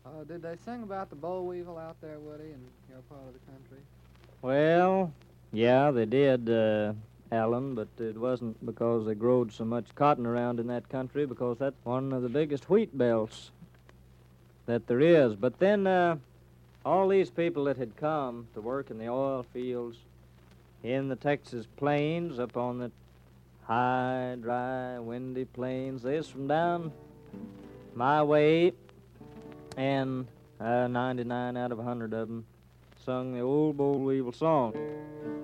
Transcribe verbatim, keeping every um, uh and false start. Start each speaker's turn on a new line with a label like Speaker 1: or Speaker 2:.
Speaker 1: Uh, did they sing about the boll weevil out there, Woody, in your part of the country?
Speaker 2: Well, yeah, they did, uh, Alan, but it wasn't because they growed so much cotton around in that country, because that's one of the biggest wheat belts that there is. But then uh, all these people that had come to work in the oil fields in the Texas plains, up on the high, dry, windy plains, they's from down my way, and uh, ninety-nine out of a hundred of them sung the old boll weevil song.